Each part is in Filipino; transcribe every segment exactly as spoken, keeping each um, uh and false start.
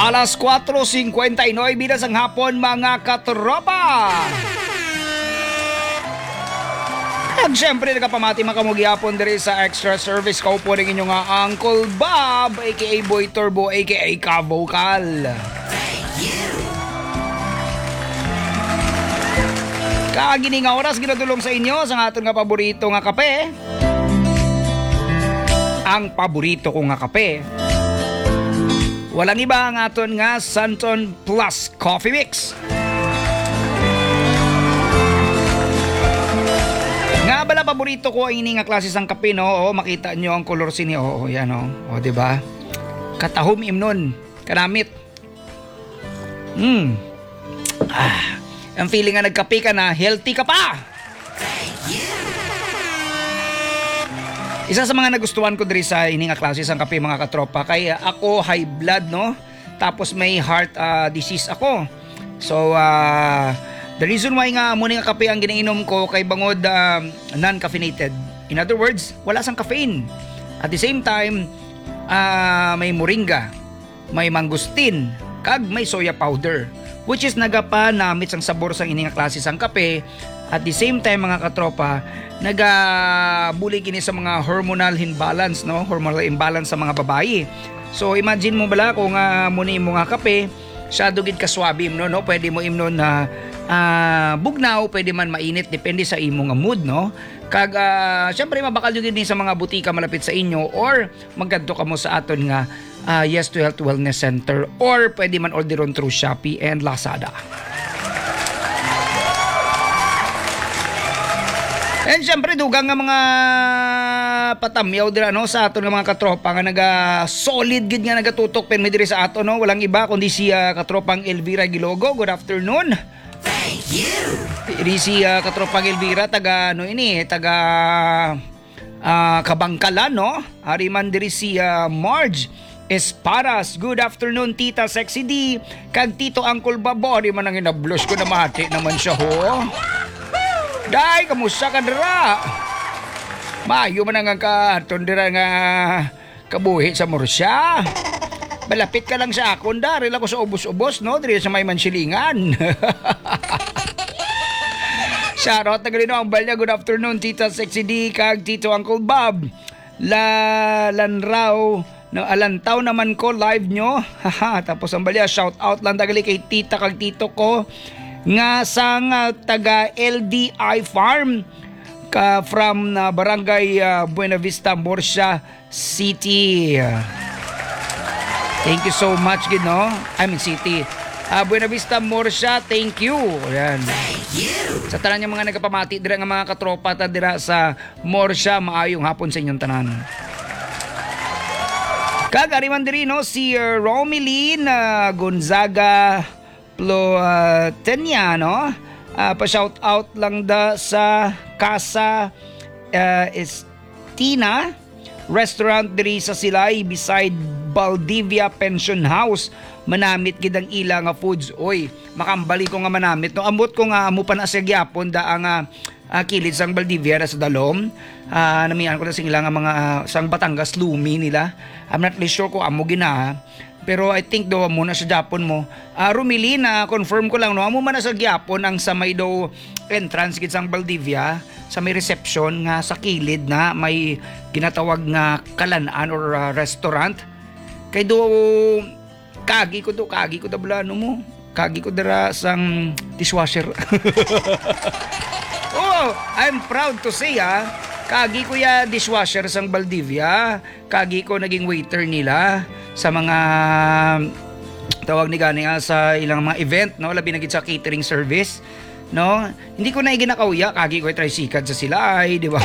Alas kwatro singkwenta y nueve ng hapon mga katropa. At syempre nakapamati makamugyapon diri sa extra service ko po rin inyong nga Uncle Bob aka Boy Turbo aka Ka-Vocal. Kagini nga oras ginadulong sa inyo sa aton nga paborito nga kape. Ang paborito ko nga kape, walang iba ang aton nga Santon Plus Coffee Mix. Nga bala paborito ko ay ini nga klase sang kape, no? O, makita nyo ang color sini. O, yan o. O, diba? Katahom imnon. Kanamit. Hmm. Ah. Ang feeling nga nagkape ka na, healthy ka pa. Isa sa mga nagustuhan ko diri sa ini nga klase sang kape mga katropa, kay ako high blood, no? Tapos may heart uh, disease ako. So uh, the reason why nga muna nga kape ang ginainom ko kay bangod uh, non-caffeinated. In other words, wala sang caffeine. At the same time, uh, may moringa, may mangustin, kag may soya powder, which is nagapa namit sang sabor sang ini nga klase sang kape. At the same time mga katropa, nagabuli kini sa mga hormonal imbalance, no? Hormonal imbalance sa mga babae. So imagine mo bala kung uh, muna mo nga kape, siya dugid ka swabe no, no? Pwede mo imnon na uh, bugnaw, pwede man mainit, depende sa imo nga mood, no? Kag uh, syempre mabakal jud ni sa mga butika malapit sa inyo, or maggadto ka mo sa aton nga uh, Yes to Health Wellness Center, or pwede man orderon through Shopee and Lazada. And syempre dugang nga mga patamyaw dira no sa aton nga mga katropa nga naga solid gid nga nagatutok pen mi diri sa aton, no? Walang iba kundi si uh, katropang Elvira Gilogo. Good afternoon. Thank you. Diri si uh, katropang Elvira taga no ini taga uh, Kabangkalan, no? Ari man diri si uh, Marge Esparas. Good afternoon Tita Sexy D. Kag Tito Uncle Babo, ari man ang inablush ko na mati naman siya ho. Day, kamusta ka dira? Maayo man ang katon dira nga kabuhi sa Morsya. Malapit ka lang sa akon, daril ako sa ubos-ubos, no? Diri sa may mansilingan. Shoutout na galino ang balya. Good afternoon, Tita Sexy D, kag Tito Uncle Bob. La lanraw, no, alantaw naman ko live nyo. Haha, tapos ang balya, shoutout lang tagali kay Tita kag Tito ko nga sang uh, taga L D I Farm ka from uh, Barangay uh, Buena Vista, Morsya City. Thank you so much, gid no? I mean City. Uh, Buena Vista, Morsya, thank you. Ayan. Thank you. Sa tanan yung mga nagapamati dira nga mga katropa ta dira sa Morsya, maayong hapon sa inyong tanan. Kag ari man diri no si uh, Romeline uh, Gonzaga Plo uh, Tenya, no? Uh, pa-shout out lang da sa Casa uh, Estina Restaurant diri sa Silay beside Valdivia Pension House. Manamit gid ang ila nga foods. Oy, makambali ko nga manamit, no? Amot ko nga amo pa na sa gyapon da ang uh, uh, kilid sang Valdivia na sa Dalom. Uh, namian ko na sing ila nga mga uh, sang Batangas lumi nila. I'm not really sure ko amo gina. Pero I think do mo na sa Japon mo. Uh, Rumilina, confirm ko lang no, amo man na sa Japon ang sa may do entrance gid sang Valdivia, sa may reception nga sa kilid na may ginatawag nga kalan-an or uh, restaurant. Kay do kagi ko do kagi ko da blano mo. Kagi ko dira sang dishwasher. Oh, I'm proud to say ah, kagi ko ya dishwasher sang Valdivia. Kagi ko naging waiter nila sa mga tawag ni gani nga sa ilang mga event, no, labi na gid sa catering service, no. Hindi ko na iginakauya, kagi ko tricycle sa sila ay, di ba?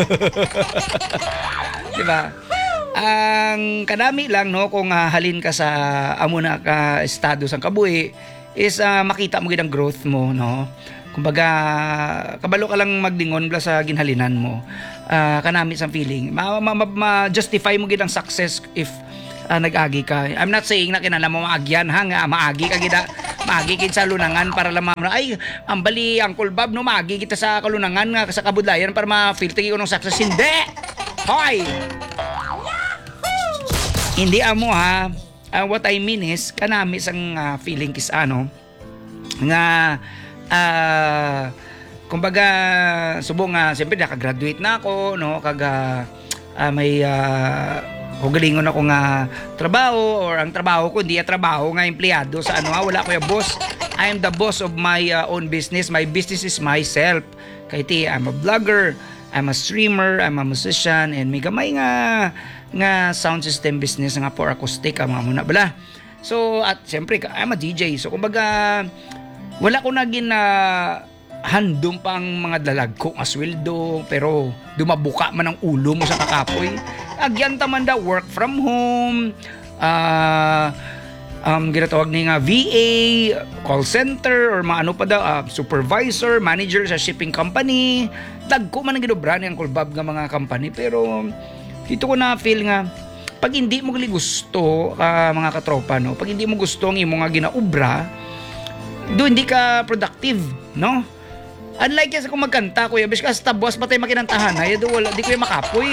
Di ba? Ang kadami lang no kung uh, halin ka sa amo na ka estado sang kabuhi is uh, makita mo gid ang growth mo, no. Kumbaga kabalo ka lang maglingon bla sa ginhalinan mo. Uh, kanami sang feeling. Ma-justify ma, ma, mo gid ang success if Uh, nag-agi ka. I'm not saying na kinala mo maagyan ha nga maagi ka gida maagi kita sa lunangan para lamang na ay ang bali Uncle Bob no maagi kita sa kalunangan nga sa kabudlayan para ma-filter ko ng success. Hindi hoy hindi amo ha uh, what I mean is kanami sang uh, feeling kis ano nga uh, kumbaga subong nga siyempre naka-graduate na ako no kaga uh, may uh, hugalingon ako nga trabaho or ang trabaho ko hindi ya trabaho nga empleyado sa ano ha, wala ko ya boss. I am the boss of my uh, own business. My business is myself. Kay ti I'm a vlogger, I'm a streamer, I'm a musician, and may gamay nga nga sound system business nga for acoustic ang mga muna bala. So at siyempre I'm a D J. So kumbaga wala ko naging na uh, handom pa ang mga dalag ko nga sweldo pero dumabuka man ang ulo mo sa kakapoy. Agyan taman da work from home. Ah uh, um ginatawag ni nga V A, call center or maano pa daw uh, supervisor, manager sa shipping company. Dagko man ang ginobran ang kulbab nga mga company pero dito ko na feel nga pag hindi mo gali gusto uh, mga katropa no, pag hindi mo gusto ang imo nga ginaubra, do hindi ka productive, no? Unlike kasi kung magkanta kuya, bis ka sa tabwas patay makinantahan, ay do wala di ko makapoy.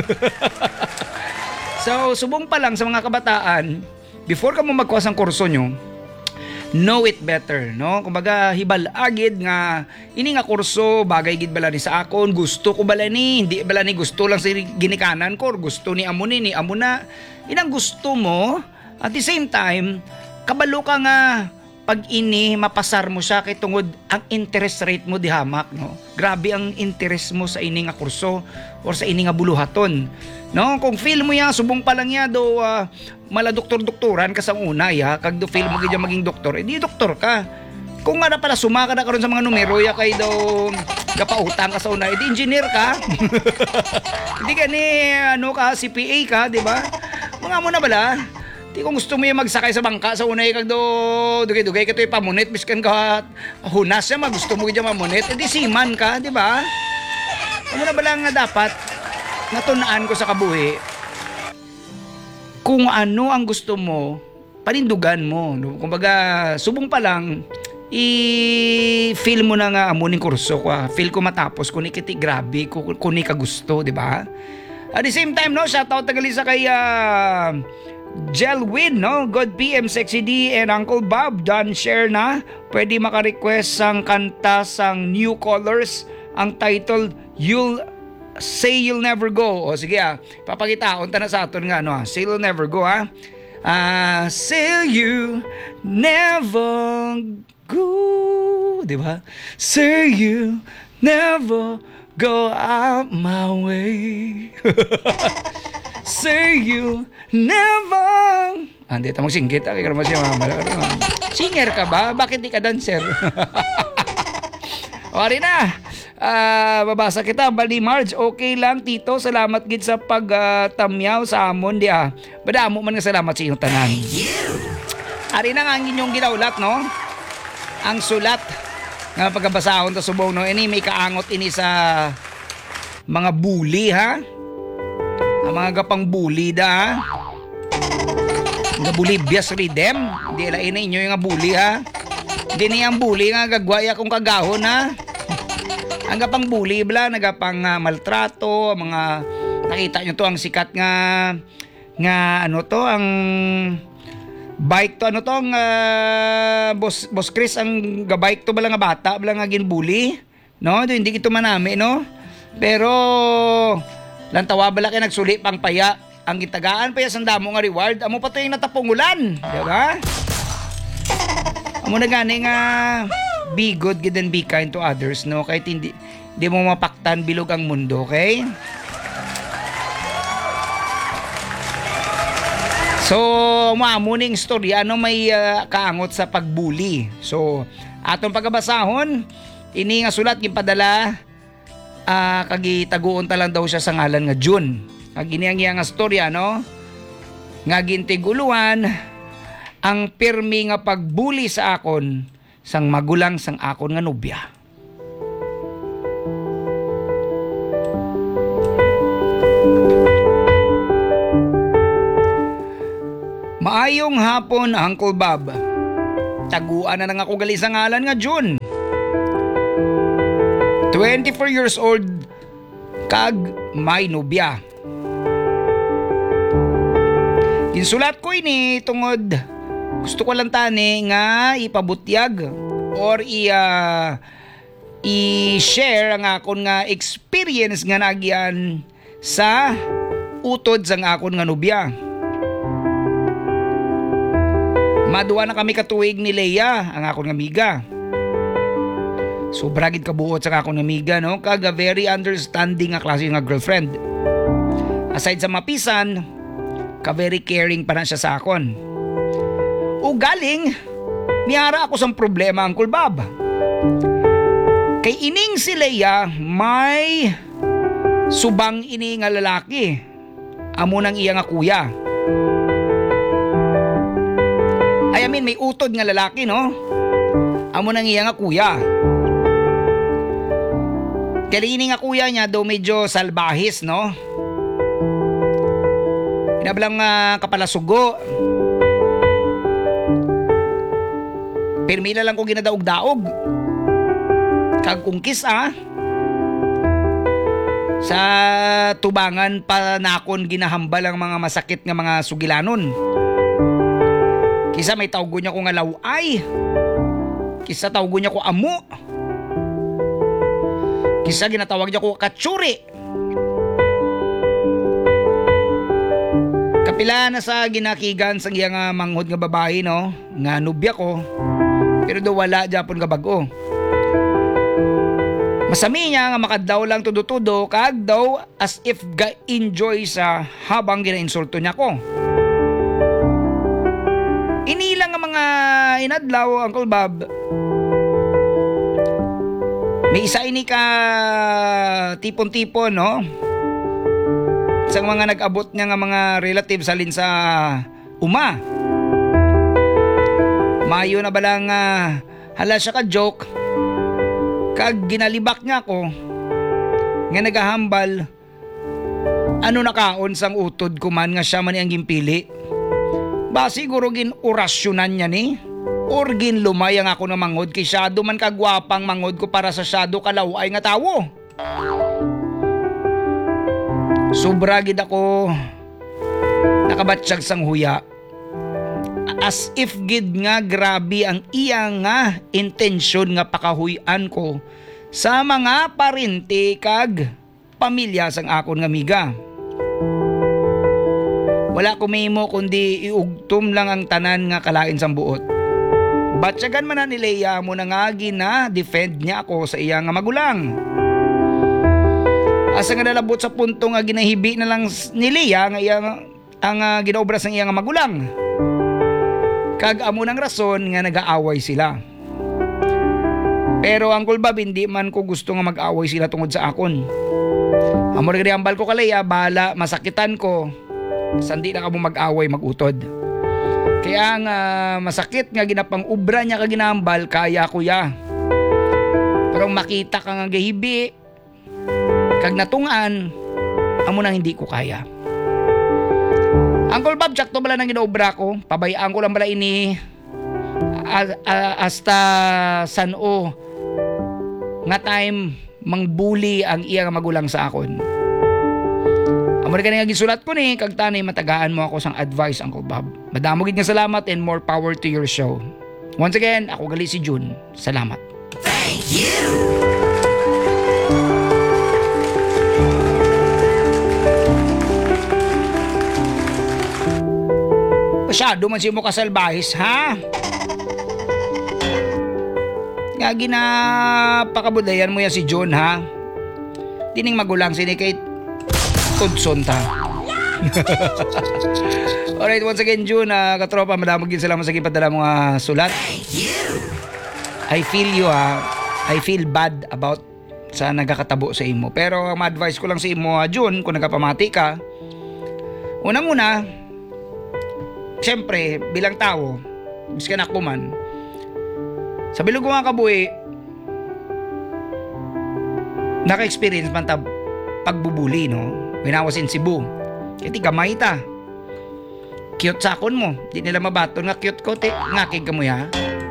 So subong pa lang sa mga kabataan, before ka mo magkuha sang kurso nyo, know it better, no? Kumbaga hibal agid nga ini nga kurso bagay gid bala ni sa akon, gusto ko bala ni, hindi bala ni gusto lang sa ginikanan ko, gusto ni amo ni, ni amo na. Inang gusto mo at the same time kabalo ka nga pag ini mapasar mo siya kay tungod ang interest rate mo di hamak, no? Grabe ang interest mo sa ini nga kurso or sa ini nga buluhaton, no? Kung feel mo ya subong pa lang ya do uh, mala doktor-doktoran ka sa una ya kag do feel mo gid maging doktor, edi doktor ka. Kung nga na pala sumaka na karon sa mga numero ya kay do gapautang ka sa una, edi engineer ka. Hindi ka ni ano ka C P A ka, di ba? Mga mo na bala. Di kung gusto mo yung magsakay sa bangka sa unay kag do dugay-dugay ka to'y pamunit biskan ka hunas siya magusto mo gid mamunit, edi siman ka, di ba? Ano na bala nga dapat natunaan ko sa kabuhi kung ano ang gusto mo, panindugan mo, no? Kumbaga subong pa lang i-feel mo na nga amuning kurso ko, feel ko matapos kung ikiti grabe kung, kung ka gusto, di ba? At the same time, no, shoutout tagali sa kay uh, Jelwin, no? God P M, Sexy D, and Uncle Bob, done share na. Pwede maka-request sang kanta sang New Colors. Ang title, You'll Say You'll Never Go. O sige ah, papakita, unta na sa aton nga, no? Say You'll Never Go, ha? Ah, uh, say you never go, di ba? Say you never go out my way. Say you never. Andi ta magsinggit kay karma siya mama. Singer ka ba? Bakit di ka dancer? Ori na. Uh, babasa kita Bali Marge. Okay lang tito. Salamat gid sa pagtamyaw uh, sa amon di ah. Badamo man nga salamat sa inyong tanan. Ari na nga ang inyong gidawlat, no? Ang sulat nga pagkabasahon ta subong no. Ini may kaangot ini sa mga bully, ha? Ang mga gapang bully da, ha? Nga bully bias ridem. Hindi lain na inyo yung nga bully, ha? Hindi niyang bully nga gagwaya kong kagahon, ha? Ang gapang bully, bla, nagapang uh, maltrato, mga, nakita nyo to, ang sikat nga, nga, ano to, ang bike to, ano to, ang, uh, boss, boss Chris, ang gabike to, bala nga bata, bala nga ginbully, no? Hindi ito manami, no? Pero, lantawa bala kay nagsuli pang paya. Ang gitagaan pa ya sang damo nga reward. Amo pa to yung natapungulan, di ba? Amo na gani nga be good, good and be kind to others, no? Kahit hindi, hindi mo mapaktan bilog ang mundo, okay? So, maamuning story, ano may uh, kaangot sa pagbuli. So, atong pagkabasahon, ini nga sulat yung padala, uh, kagitaguon talang daw siya sa ngalan nga June. Kaginiang iya nga storya, no? Nga gintiguluan, ang pirmi nga pagbuli sa akon, sang magulang sang akon nga nobya. Maayong hapon, Uncle Bob. Taguan na nang ako gali sa ngalan nga June. twenty-four years old, kag may nobya. Insulat ko ini tungod gusto ko lang tani nga ipabutyag or i uh, i-share ang akon nga experience nga nagyan sa utod sang akon nga nobya. Maduwa na kami katuig ni Leia, ang akon nga amiga. Sobra gid kabuot sa akon nga amiga, no? Kaga very understanding nga klase nga girlfriend. Aside sa mapisan, ka very caring pa na siya sa akon. O galing, miyara ako sang problema, Uncle Bob. Kay ining si Leia, may subang ini nga lalaki. Amo nang iya nga kuya. I mean, may utod nga lalaki, no? Amo nang iya nga kuya. Kaya ini nga kuya niya, daw medyo salbahis, no? Inablang uh, kapalasugo. Permila lang ko ginadaog-daog. Kagkungkis, ah. Sa tubangan pa nakon ginahambal ang mga masakit nga mga sugilanon. Kisa may tawgo niya ko nga laway. Kisa tawgo niya ko amo. Kisa ginatawag niya ko katsuri. Kapila na sa ginakigan sa iya nga manghod nga babae, no? Nga nubya ko. Pero do wala Japon nga bago. Masami niya nga makadlaw lang tudo-tudo kag daw as if ga-enjoy sa habang gina-insulto niya ko. Inilang ang mga inadlaw, Uncle Bob. May isa ini ka tipon-tipon, no? Isang mga nag-abot niya nga mga relatives salin sa uma. Mayo na balang uh, hala siya ka joke. Kag ginalibak niya ako nga nagahambal. Ano nakaon sang utod ko man nga siya man ang gimpili. Ba siguro gin orasyonan niya ni or gin lumayang ako na mangod kay syado man kagwapang mangod ko para sa syado kalaway nga tawo. Sobra gid ako nakabatsyag sang huya. As if gid nga grabe ang iya nga intensyon nga pakahuyan ko sa mga parinti kag pamilya sang akon nga amiga. Wala ko mahimo kundi iugtom lang ang tanan nga kalain sang buot. Batsyagan man na ni Leia mo na nga gina-defend niya ako sa iya nga magulang. Asa nga nalabot sa punto nga ginahibi na lang ni Leia nga iya ang uh, ginaobra sang iya nga magulang. Kag amo ng rason nga nag-aaway sila. Pero Uncle Bob, hindi man ko gusto nga mag-aaway sila tungod sa akon. Amo rin ambal ko kalaya, bahala, masakitan ko. Sandi na ka mo mag-away, mag-utod. Kaya nga masakit nga ginapang ubra niya kag ginambal, kaya kuya. Pero makita ka nga gahibi, kag natungan, amo nang hindi ko kaya. Uncle Bob, tsak to bala nang ginaobra ko. Pabayaan ko lang bala ini a, a, hasta sano nga time mangbuli ang iya nga magulang sa akon. Amo rin ka nga gisulat ko ni, kag tanay matagaan mo ako sang advice, Uncle Bob. Madamo gid nga salamat and more power to your show. Once again, ako gali si June. Salamat. Thank you! Masyado man si mo kasalbahis, ha? Nga ginapakabudayan mo yan si John, ha? Tining magulang sini kay Tudson ta. Alright, once again, June, uh, katropa, madamog din salamat sa kipadala mga sulat. I feel you, ha? I feel bad about sa nagakatabo sa imo. Pero ang ma-advise ko lang sa imo, ha, June, kung nagapamati ka, unang-una, siyempre, bilang tao, miskan ako man, sa bilog ko nga kabuhi, naka-experience man ta pagbubuli, no? When I was in Cebu. Kiti gamay ta. Cute sakon mo. Di nila mabaton nga cute ko, te. Ngakig ka mo ya.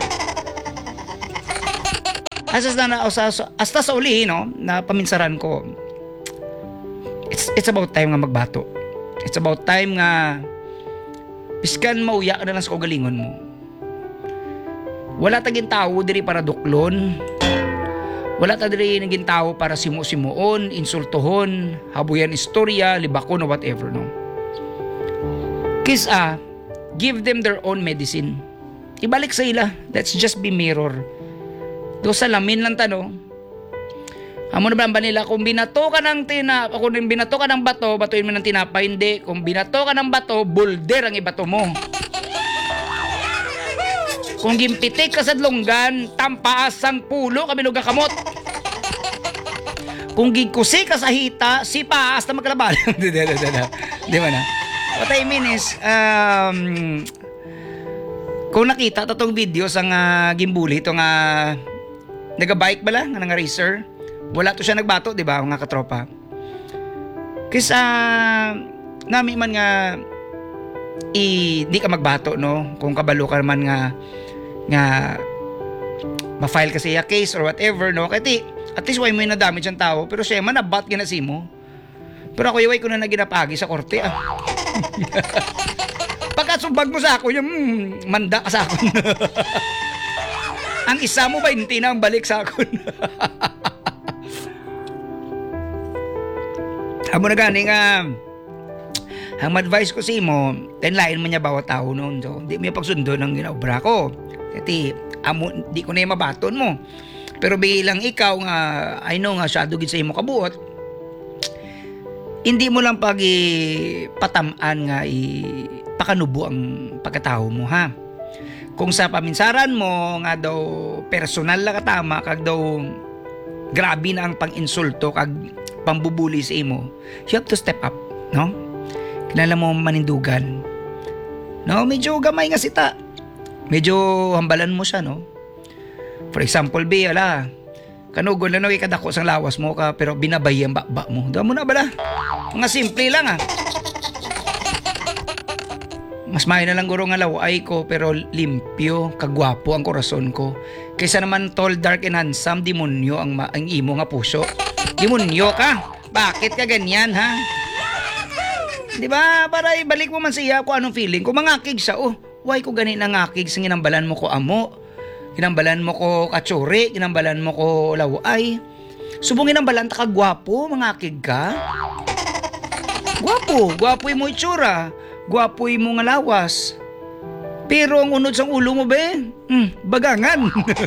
Asas na na, hasta sa uli, no? Na paminsaran ko. It's, it's about time nga magbato. It's about time nga iskan mauya ka na lang sa kaugalingon mo. Wala taging tao diri para duklon. Wala ta diri naging tao para simu-simuon, insultohon, habuyan istorya, libakon o whatever, no. Kisa, give them their own medicine. Ibalik sa ila. Let's just be mirror. Do sa lamin lang tano. Amo na ba nila kung binato ka ng tina, kung binato ka ng bato, batuin mo ng tinapay, hindi. Kung binato ka ng bato, boulder ang ibato mo. Kung gimpitik ka sa longgan, tampaas ang pulo kami luga kamot. Kung gikusi ka sa hita, sipaas na magkalabal. Di ba na? What I mean is, um, kung nakita to tong video sa uh, gimbuli, itong uh, nagabike ba lang, nga racer, wala to siya nagbato, di ba, mga katropa? Kasi uh, nami man nga, i, di ka magbato, no? Kung kabalo ka man nga, nga ma-file kasi ya case or whatever, no? Kasi at least way mo yung nadamage ang tao, pero siya man nabat ginasi mo. Pero ako iway ko na naginapagi sa korte, ah. Pagkasumbag mo sa ako, yung mm, manda ka sa akon. Ang isa mo ba hindi na ang balik sa akon? Amo na gani nga, ang advice ko sa imo, tenlain mo niya bawat tao noon. So, di mo yung pagsundo ng ginaobra ko. Kasi, amo, di ko na yung mabaton mo. Pero bilang ikaw nga, I know nga, syado gid sa imo kabuot, hindi mo lang pag patamaan nga ipakanubo ang pagkatao mo, ha? Kung sa paminsaran mo nga daw personal la katama, kag daw grabe na ang pang-insulto kag pambubuli sa imo, you have to step up, no? Kinala mo manindugan, no? Medyo gamay nga sita, medyo hambalan mo siya, no? For example, be, ala, kanugon lang no, ikadako sang lawas mo ka, pero binabay ang bakba mo. Doon mo na bala. Mga simple lang, ah. Mas mayo na lang guro nga laway ko, pero limpyo, kagwapo ang korason ko. Kaysa naman tall, dark, and handsome, demonyo ang, ma- ang imo nga puso. Demonyo ka? Bakit ka ganyan, ha? Di ba? Para ibalik mo man siya kung anong feeling. Kung mangakig siya, oh, why ko ganit nangakig sa ginambalan mo ko amo? Ginambalan mo ko katsuri, ginambalan mo ko laway. Subong ginambalan ta ka gwapo, mangakig ka. Gwapo, gwapo mo itsura, gwapo mo nga lawas. Pero ang unod sang ulo mo, be, hmm, bagangan.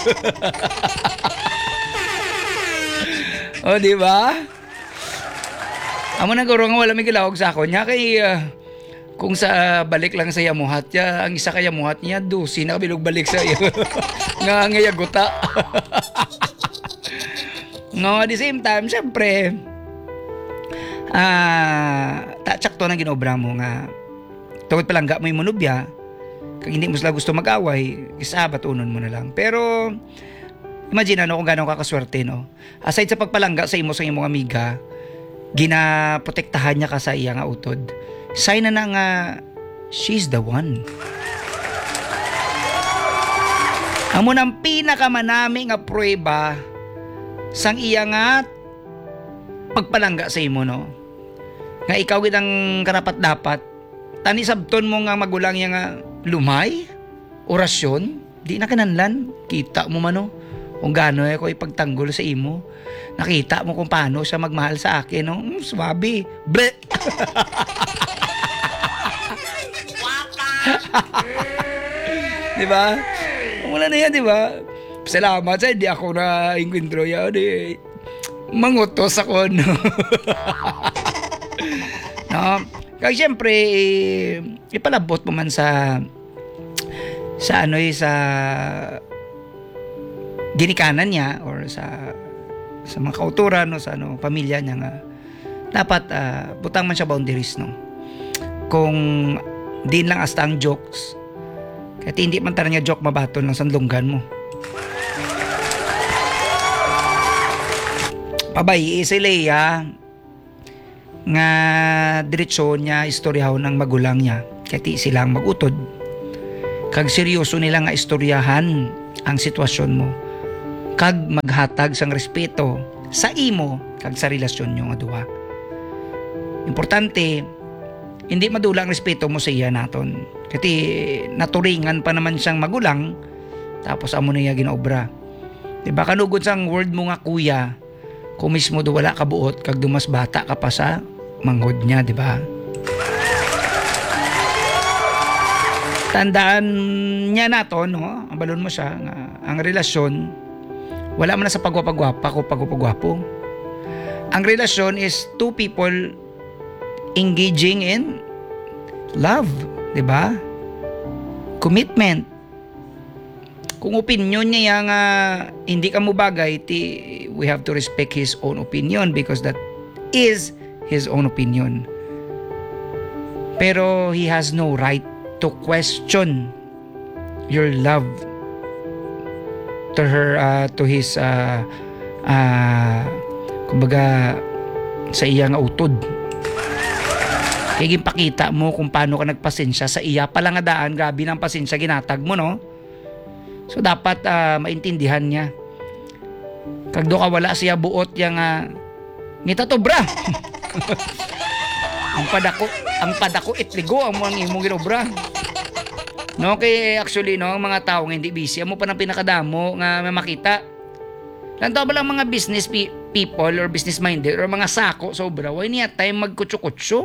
O, di ba? Amo na guro nga wala may gilawag sa ako niya kay uh, kung sa balik lang sa yamuhat niya, ang isa kay yamuhat niya, dosi na kabilog balik sa iyo. Nga ngayaguta. No, at the same time, syempre, ah, uh, tatsak to ng ginobra mo nga, tungkol palangga mo yung munubya, kung hindi mo sila gusto mag-away, isa batunon mo na lang. Pero, imagine ano kung gano'ng kakaswerte, no? Aside sa pagpalangga sa imo sa imong amiga, ginaprotektahan niya ka sa iya nga utod. Sign na na nga, she's the one. Amo nang pinakamanami nga prueba sang iya nga pagpalangga sa imo, no? Nga ikaw gid ang karapat dapat. Tani sabton mo nga magulang niya nga lumay, orasyon, di na kananlan. Kita mo man, no? Kung gaano eh ko ipagtanggol sa imo. Nakita mo kung paano siya magmahal sa akin, no? Mm, swabe. Ble! Di ba? Wala na yan, di ba? Salamat sa hindi ako na inkwentro yan. Eh. Mangutos ako, no? No? Kaya siyempre, eh, ipalabot mo man sa sa ano eh, sa ginikanan niya or sa sa mga kauturan o sa ano, pamilya niya nga dapat uh, butang man siya boundaries, no? Kung din lang hasta ang jokes kahit hindi man tara nga joke mabaton lang sa lunggan mo. Pabay si Leia nga diretsyo niya istoryaw ng magulang niya kahit silang magutod kag seryoso nila nga istoryahan ang sitwasyon mo kag maghatag sang respeto sa imo kag sa relasyon nyo nga duha. Importante, hindi madula ang respeto mo sa iya naton. Kasi naturingan pa naman siyang magulang, tapos amo na iya ginaobra. Diba kanugod sang word mo nga kuya, kung mismo do wala ka buot, kag dumas bata ka pa sa manghod niya, diba? Tandaan niya nato, no? Ang balon mo siya, nga, ang relasyon, wala man na sa pagwapagwapa o pagwapagwapo. Ang relasyon is two people engaging in love, di ba? Commitment. Kung opinion niya nga hindi ka mo bagay, ti, we have to respect his own opinion because that is his own opinion. Pero he has no right to question your love to her, uh, to his, uh, uh, kumbaga, sa iya nga utod. Kaya ginpakita mo kung paano ka nagpasensya sa iya pala nga daan, grabe ng pasensya ginatag mo, no? So dapat uh, maintindihan niya. Kag do ka wala siya buot yang uh, ngita to bra. ang padako, ang padako itligo ang mga imong ginobra. No, kay actually no, ang mga tao nga hindi busy, amo pa nang pinakadamo nga makita. Lantaw ba lang mga business pe- people or business minded or mga sako sobra, why niya time magkutso-kutso?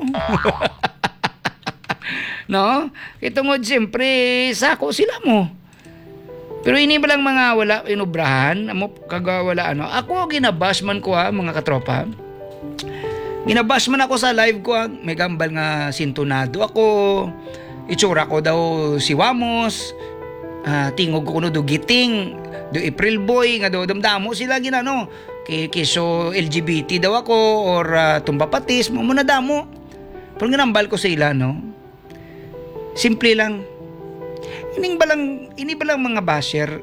No? Itungod siyempre, sako sila mo. Pero ini ba lang mga wala inubrahan, amo kagawala ano. Ako ginabash man ko ha, mga katropa. Ginabash man ako sa live ko ha. May gambal nga sintonado ako. Itsura ko daw si Wamos. Uh, tingog ko kuno do giting, do April boy nga do damdamo sila ginano. Kay kiso L G B T daw ako or uh, tumbapatis mo na damo. Pero ginambal ko sa ila no. Simple lang. Ining balang ini balang mga basher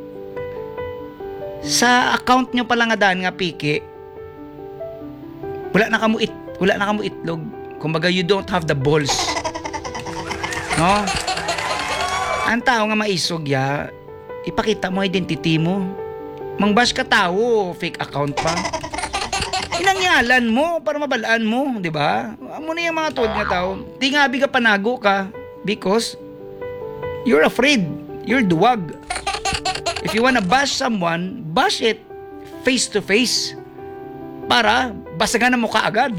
sa account nyo pala nga daan nga piki. Wala na kamo it, wala na kamo itlog. Kumbaga you don't have the balls. No? Ang tao nga maisog ya, ipakita mo identity mo. Mangbash ka tao, fake account pa. Inangyalan mo para mabalaan mo, di ba? Amo na yung mga tuod nga tao. Di nga biga panago ka because you're afraid. You're duwag. If you wanna bash someone, bash it face to face para basagan na mo kaagad.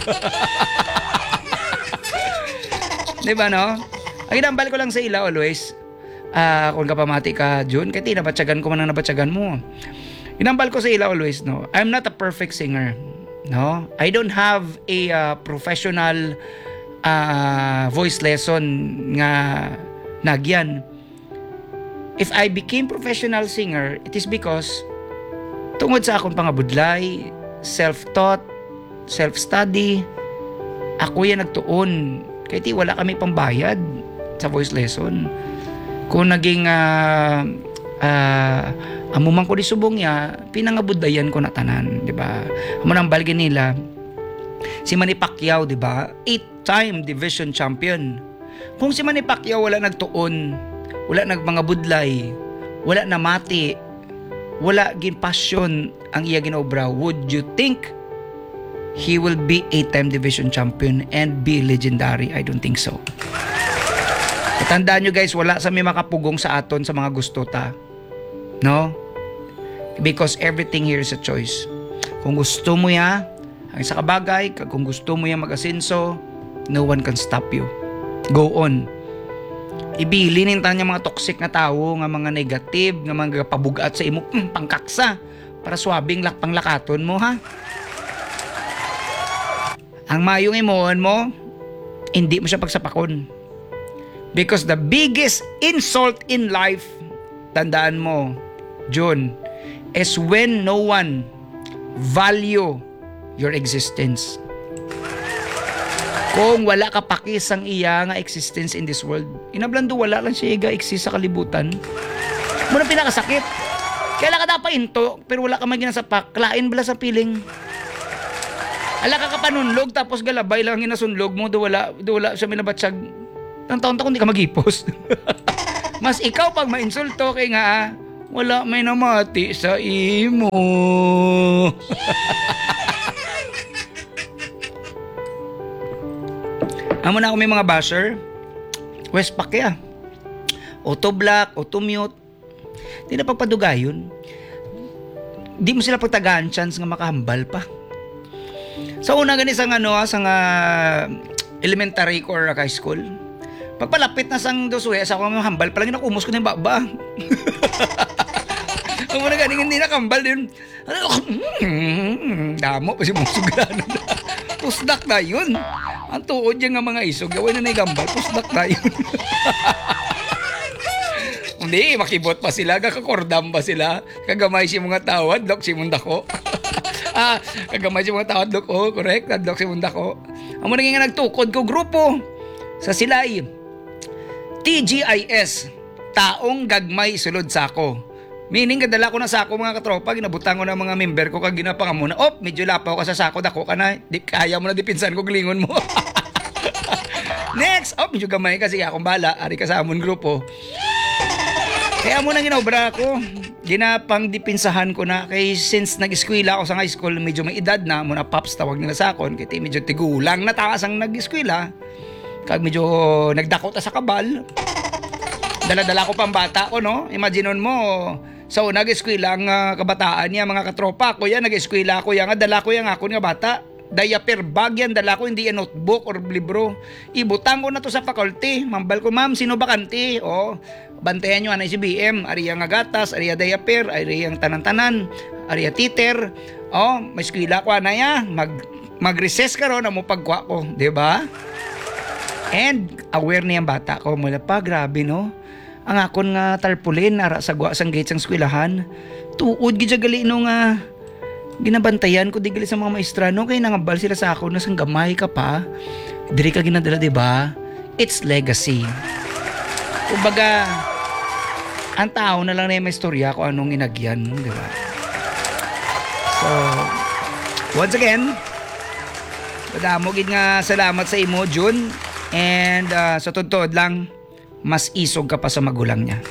Di ba no? Ang inambal ko lang sa ila always, uh, kung kapamati ka, June, kasi nabatsagan ko man ang nabatsagan mo. Inambal ko sa ila always, no? I'm not a perfect singer. No? I don't have a uh, professional uh, voice lesson nga nagyan. If I became professional singer, it is because tungod sa akong pangabudlay, self-taught, self-study, ako yan nagtuon. Kaya ti wala kami pambayad sa voice lesson. Kung naging uh, uh, amumang ko di subong ya, pinangabudayan ko na tanan, di ba? Amo nang balgin nila si Manny Pacquiao, di ba? Eight-time division champion. Kung si Manny Pacquiao wala nagtuon, wala nagmanga budlay, wala na mati, wala gin passion ang iya ginobra, would you think he will be eight-time division champion and be legendary? I don't think so. Tandaan nyo guys, wala sa may makapugong sa aton sa mga gusto ta. No? Because everything here is a choice. Kung gusto mo ya, ang isa kabagay, kung gusto mo ya mag-asenso, no one can stop you. Go on. Ibilinin ta niya mga toxic na tao, nga mga negative, nga mga pabugat sa imo, mm, pangkaksa, para swabing lakpang lakaton mo ha. Ang mayong imoon mo, hindi mo siya pagsapakon. Because the biggest insult in life, tandaan mo, John, is when no one value your existence. Kung wala ka pakisang iya nga existence in this world, inablando wala lang siya iga exist sa kalibutan. Muna pinakasakit. Kaya ka dapat into, pero wala ka magina sa pak, klain bala sa piling. Ala ka kapanunlog, tapos galabay lang ginasunlog mo, do wala, do wala siya minabatsag. Ang taon-taon hindi ka mag-ipos. Mas ikaw pag ma-insulto kay nga, wala may namati sa imo. Amo na ako may mga basher. Westpac kaya. Auto block, auto mute. Di na pagpadugayon. Di mo sila pagtagaan chance nga makahambal pa. Sa una gani sang ano, sang uh, elementary ko or high school. Pagpalapit na sang dosuhe, sa akong hambal, palagi nakumos ko na yung baba. Ang muna ganing hindi nakambal din. Damo pa si mong sugalan. Pusdak na yun. Ang tuod yan nga mga isog. Gawin na na gambal. Pusdak na yun. Hindi, makibot pa sila. Kakakordam pa sila. Kagamay si mga tawad. Dok si mundako. ah, kagamay si mga tawad. Dok, oh, correct. Dok si mundako. Ang muna nga nagtukod ko grupo sa silay. T G I S. Taong gagmay sulod sako. Meaning, kadala ko na sako mga katropa, ginabutang ko na mga member ko, kag ginapang muna, op, medyo lapaw ka sa sako, dako ka na, di, kaya mo na dipinsan ko, glingon mo. Next, op, medyo gamay kasi akong bala, ari ka sa amon grupo. Kaya muna ginobra ko, ginapang dipinsahan ko na, kay since nag-eskwela ako sa high school, medyo may edad na, muna pops tawag nila sa akon, kaya medyo tigulang na taas ang nag-eskwela, kag medyo nagdako ta sa kabal, dala-dala ko pang bata ko, no? Imaginon mo, sa so, nag-eskwela ang uh, kabataan niya, mga katropa. Kuya, nag-eskwela ko yan. Dala ko yan ako nga bata. Diaper bag yan. Dala ko hindi yan notebook or libro. Ibutang ko na to sa faculty. Mambal ko, ma'am, sino bakante? O, bantayan nyo, anay si B M. Ariya nga gatas, ariya diaper, ariya ang tanan-tanan, ariya titer. O, may eskwela ko, anaya. Mag, mag-recess ka ron, mo pagkwa ko. Diba? And, aware niyang bata ko. Mula pa, grabe, no? Ang akon nga tarpulin ara sa gwa sang gate sang eskwelahan, tuod gid gali no nga ginabantayan ko digali sa mga maestrano kay nangabal sila sa ako na sang gamay ka pa diri ka ginadala, di ba? It's legacy. Kumbaga ang tao na lang na may istorya ko anong inagyan, di ba? So once again, madamo gid nga salamat sa imo June, and uh, sa totoo lang, mas isog ka pa sa magulang niya.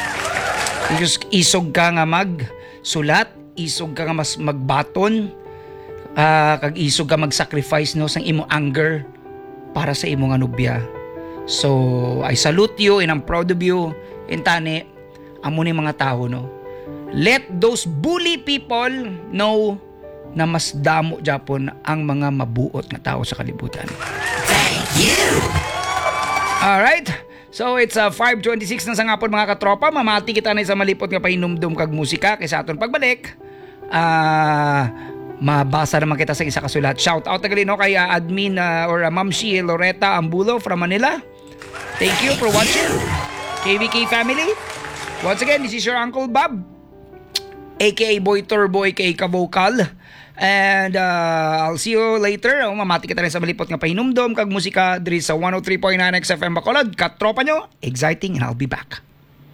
Isog ka nga magsulat, isog ka nga mas magbaton, uh, kag isog ka mag-sacrifice no sang imo anger para sa imo nga nobya. So I salute you and I'm proud of you. Intani amo ni mga tao, no. Let those bully people know na mas damo Japon ang mga mabuot nga tao sa kalibutan. Thank you. All right. So it's uh, five twenty-six na sa ngapon mga katropa. Mamati kita na sa malipot nga painumdum kag musika kaysa aton pagbalik. Ah, uh, mabasa naman kita sa isa kasulat. Shout out tagali no kay uh, admin uh, or uh, Ma'am Shi Loretta Ambulo from Manila. Thank you for watching. K V K family. Once again, this is your Uncle Bob, aka Boy Turbo, aka Ka-Vocal. And uh, I'll see you later. Oh, mamati kita rin sa malipot nga pahinumdom kag musika diri sa one oh three point nine X F M Bacolod. Katropa nyo, exciting, and I'll be back.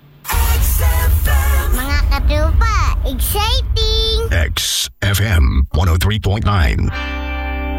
Mga katropa, exciting! X F M one oh three point nine.